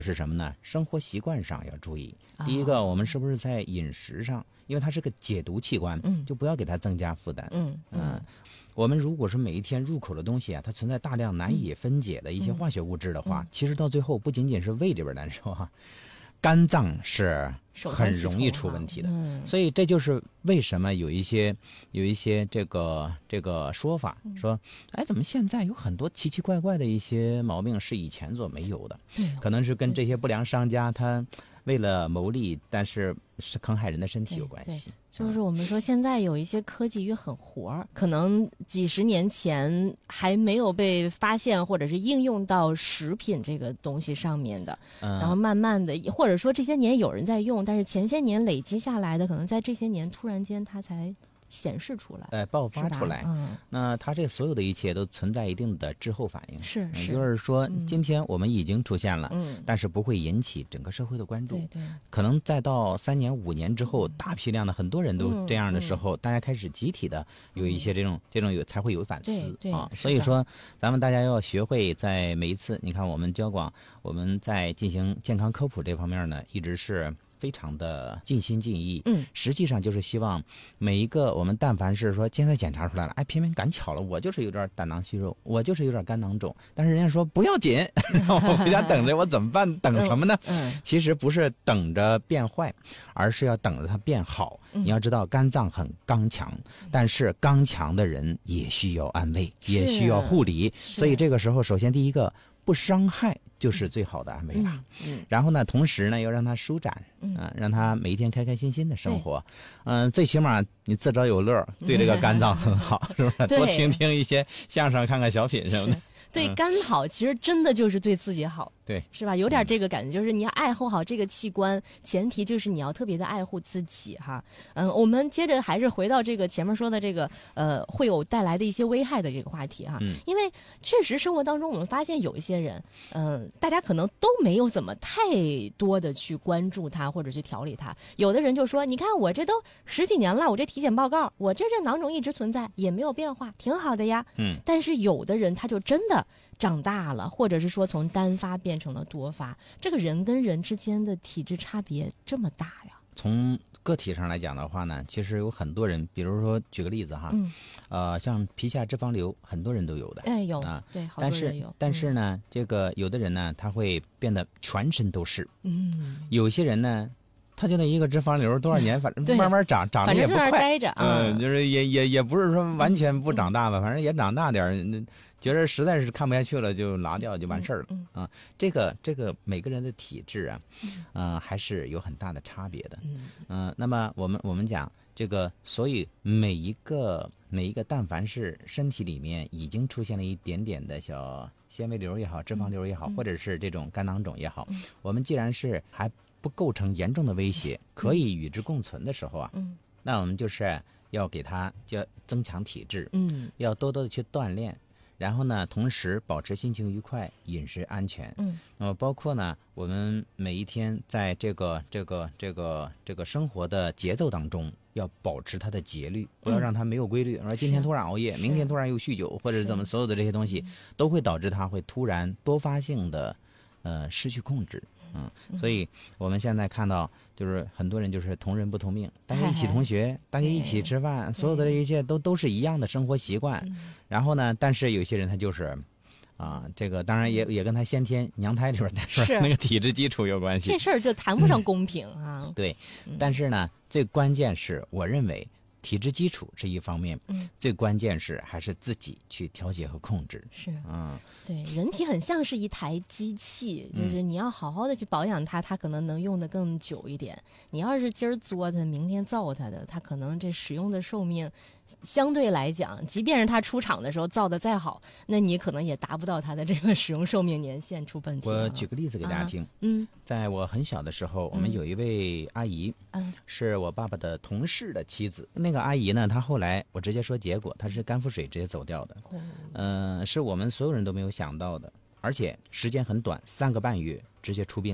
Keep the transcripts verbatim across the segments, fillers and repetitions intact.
是什么呢？生活习惯上要注意。第一个，我们是不是在饮食上，因为它是个解毒器官， 嗯， 就不要给它增加负担。 嗯嗯、 呃，我们如果是每一天入口的东西啊，它存在大量难以分解的一些化学物质的话， 嗯、 其实到最后不仅仅是胃这边难受啊，肝脏是很容易出问题的。 嗯、 所以这就是为什么有一些有一些这个这个说法，说，哎，怎么现在有很多奇奇怪怪的一些毛病是以前所没有的？ 对， 可能是跟这些不良商家他为了牟利，但是是坑害人的身体有关系。 就是我们说现在有一些科技与狠活儿，可能几十年前还没有被发现或者是应用到食品这个东西上面的， 嗯、 然后慢慢的，或者说这些年有人在用，但是前些年累积下来的，可能在这些年突然间它才显示出来， 呃，爆发出来。 嗯， 那它这所有的一切都存在一定的滞后反应。 是是， 也就是说， 嗯、 今天我们已经出现了， 嗯， 但是不会引起整个社会的关注。 对对， 可能再到三年五年之后， 嗯、 大批量的很多人都这样的时候， 嗯、 大家开始集体的有一些这种、嗯、这种有才会有反思。 对对啊。所以说，咱们大家要学会在每一次，你看我们交广，我们在进行健康科普这方面呢，一直是非常的尽心尽意。 嗯， 实际上就是希望每一个我们但凡是说现在检查出来了，哎，偏偏赶巧了，我就是有点胆囊息肉，我就是有点肝囊肿，但是人家说不要紧，我回家等着，我怎么办？等什么呢？ 嗯， 其实不是等着变坏，而是要等着它变好。 嗯、 你要知道，肝脏很刚强，但是刚强的人也需要安慰，也需要护理，所以这个时候，首先第一个不伤害就是最好的安慰了。 嗯嗯、 然后呢，同时呢，要让他舒展，嗯、呃，让他每一天开开心心的生活。嗯、呃，最起码你自找有乐，对这个肝脏很好，是不是？多听听一些相声，看看小品什么的。 对肝好，其实真的就是对自己好， 对， 是吧？有点这个感觉，就是你要爱护好这个器官，前提就是你要特别的爱护自己哈。嗯，我们接着还是回到这个前面说的这个呃，会有带来的一些危害的这个话题哈。 嗯， 因为确实生活当中我们发现有一些人，嗯、呃，大家可能都没有怎么太多的去关注他或者去调理他。有的人就说，你看我这都十几年了，我这体检报告，我这这囊肿一直存在，也没有变化，挺好的呀。 嗯， 但是有的人他就真的长大了，或者是说从单发变成了多发，这个人跟人之间的体质差别这么大呀？ 从个体上来讲的话呢，其实有很多人，比如说举个例子哈， 嗯， 呃，像皮下脂肪瘤，很多人都有的， 哎，有啊， 对，好但是多人有， 但是呢，嗯、这个有的人呢，他会变得全身都是， 嗯， 有些人呢。他就那一个脂肪瘤，多少年反正慢慢长，长得也不快。 反正在那儿待着， 嗯，就是也也也不是说完全不长大吧，反正也长大点儿。觉得实在是看不下去了，就拿掉就完事儿了。 嗯啊，这个这个每个人的体质啊，嗯、呃，还是有很大的差别的。 嗯， 呃，那么我们我们讲这个，所以每一个每一个，但凡是身体里面已经出现了一点点的小纤维瘤也好，脂肪瘤也好， 嗯、 或者是这种肝囊肿也好， 嗯、 我们既然是还不构成严重的威胁，可以与之共存的时候啊， 嗯， 那我们就是要给他就要增强体质， 嗯， 要多多的去锻炼，然后呢，同时保持心情愉快，饮食安全， 嗯， 那么包括呢，我们每一天在这个这个这个这个生活的节奏当中，要保持它的节律，不要让它没有规律。说、嗯、今天突然熬夜，明天突然又酗酒，或者怎么，所有的这些东西都会导致它会突然多发性的呃失去控制。嗯，所以我们现在看到，就是很多人就是同人不同命，大家一起同学，大家一起吃饭，所有的这一切都都是一样的生活习惯。然后呢，但是有些人他就是啊，这个当然也也跟他先天娘胎里边带出来那个体质基础有关系。 这事儿就谈不上公平啊。 对，但是呢，最关键是我认为。体质基础是一方面，嗯，最关键是还是自己去调节和控制。 是， 嗯， 对，人体很像是一台机器，就是你要好好的去保养它，它可能能用得更久一点。你要是今儿作它，明天造它的，它可能这使用的寿命相对来讲，即便是它出厂的时候造的再好，那你可能也达不到它的这个使用寿命年限，出问题。 我举个例子给大家听，啊、 嗯， 在我很小的时候，我们有一位阿姨， 嗯， 是我爸爸的同事的妻子。那个阿姨呢，她后来我直接说结果，她是肝腹水直接走掉的，嗯、呃，是我们所有人都没有想到的，而且时间很短，三个半月直接出殡了就。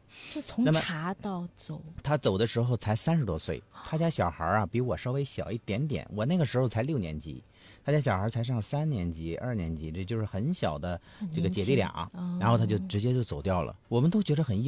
就从那么查到走， 他走的时候才三十多岁，他家小孩啊比我稍微小一点点，我那个时候才六年级，他家小孩才上三年级、二年级，这就是很小的这个姐弟俩， 很年轻哦然后他就直接就走掉了，我们都觉得很意